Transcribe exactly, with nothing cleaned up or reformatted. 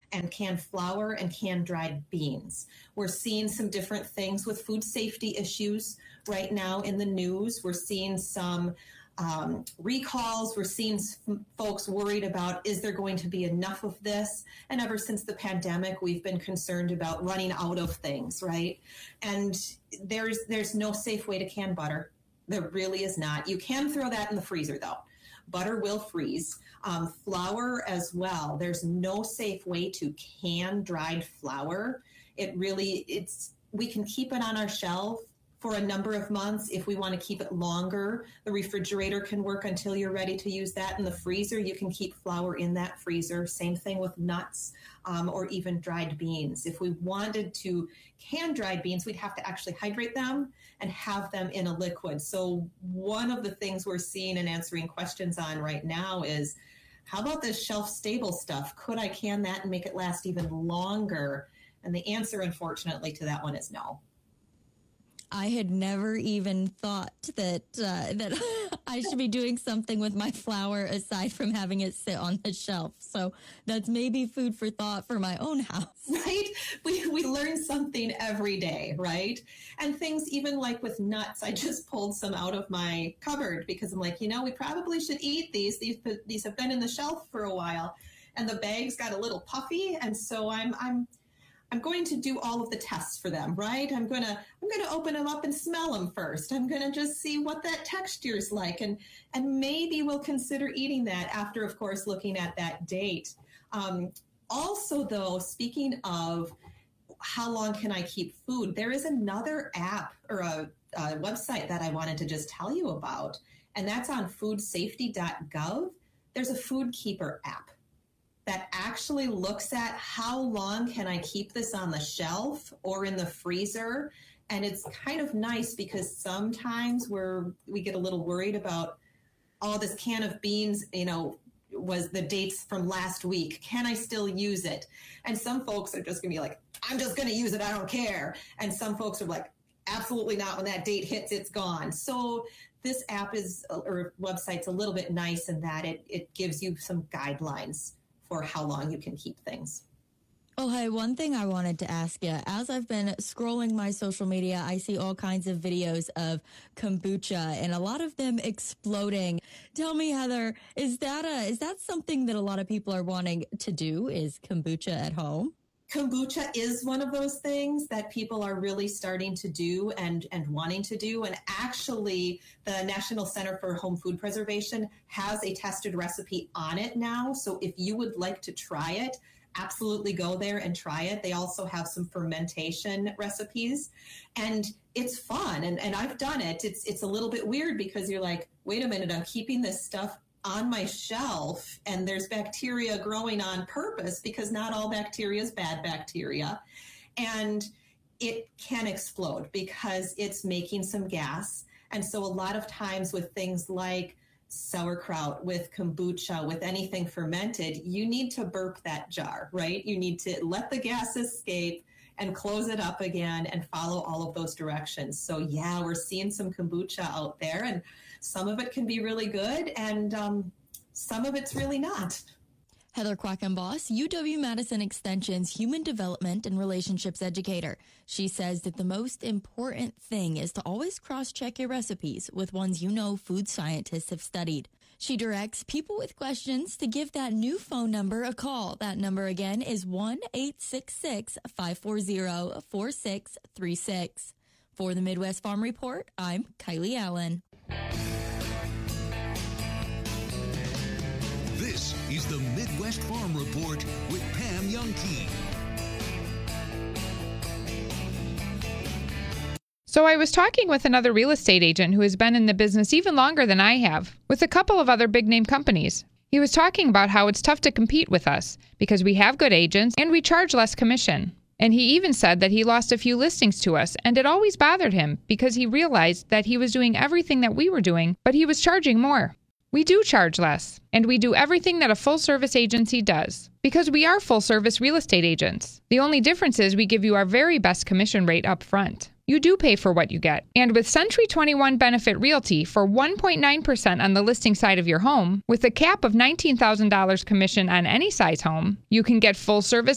and canned flour and canned dried beans. We're seeing some different things with food safety issues right now in the news. We're seeing some um, recalls. We're seeing some folks worried about, is there going to be enough of this? And ever since the pandemic, we've been concerned about running out of things, right? And there's there's no safe way to can butter. There really is not. You can throw that in the freezer, though. Butter will freeze. Um, flour as well. There's no safe way to can dried flour. It really, it's, we can keep it on our shelf for a number of months. If we want to keep it longer, the refrigerator can work until you're ready to use that. In the freezer, you can keep flour in that freezer. Same thing with nuts um, or even dried beans. If we wanted to can dried beans, we'd have to actually hydrate them and have them in a liquid. So one of the things we're seeing and answering questions on right now is, how about this shelf-stable stuff? Could I can that and make it last even longer? And the answer, unfortunately, to that one is no. I had never even thought that uh, that I should be doing something with my flour aside from having it sit on the shelf. So that's maybe food for thought for my own house. Right? We we learn something every day, right? And things even like with nuts, I just pulled some out of my cupboard because I'm like, you know, we probably should eat these. These these have been in the shelf for a while, and the bags got a little puffy, and so I'm I'm. I'm going to do all of the tests for them, right? I'm going to I'm going to open them up and smell them first. I'm going to just see what that texture is like, and and maybe we'll consider eating that after, of course, looking at that date. Um, also, though, speaking of how long can I keep food, there is another app or a, a website that I wanted to just tell you about, and that's on food safety dot gov. There's a Food Keeper app that actually looks at how long can I keep this on the shelf or in the freezer. And it's kind of nice because sometimes we're, we get a little worried about, oh, this can of beans, you know, was the dates from last week. Can I still use it? And some folks are just gonna be like, I'm just gonna use it, I don't care. And some folks are like, absolutely not. When that date hits, it's gone. So this app is, or website's a little bit nice in that it, it gives you some guidelines for how long you can keep things. Oh, hey, one thing I wanted to ask you, as I've been scrolling my social media, I see all kinds of videos of kombucha and a lot of them exploding. Tell me, Heather, is that a, is that something that a lot of people are wanting to do, is kombucha at home? Kombucha is one of those things that people are really starting to do and, and wanting to do. And actually, the National Center for Home Food Preservation has a tested recipe on it now. So if you would like to try it, absolutely go there and try it. They also have some fermentation recipes, and it's fun. And, and I've done it. It's, it's a little bit weird because you're like, wait a minute, I'm keeping this stuff on my shelf and there's bacteria growing on purpose, because not all bacteria is bad bacteria. And it can explode because it's making some gas. And so a lot of times with things like sauerkraut, with kombucha, with anything fermented, you need to burp that jar, right? You need to let the gas escape and close it up again and follow all of those directions. So yeah, we're seeing some kombucha out there, and some of it can be really good, and um, some of it's really not. Heather Quackenboss, U W-Madison Extension's Human Development and Relationships Educator. She says that the most important thing is to always cross-check your recipes with ones you know food scientists have studied. She directs people with questions to give that new phone number a call. That number again is one eight six six, five four zero, four six three six. For the Midwest Farm Report, I'm Kylie Allen. This is the Midwest Farm Report with Pam Youngkey. So I was talking with another real estate agent who has been in the business even longer than I have, with a couple of other big-name companies. He was talking about how it's tough to compete with us because we have good agents and we charge less commission. And he even said that he lost a few listings to us, and it always bothered him because he realized that he was doing everything that we were doing, but he was charging more. We do charge less, and we do everything that a full-service agency does, because we are full-service real estate agents. The only difference is we give you our very best commission rate up front. You do pay for what you get. And with Century twenty-one Benefit Realty for one point nine percent on the listing side of your home, with a cap of nineteen thousand dollars commission on any size home, you can get full-service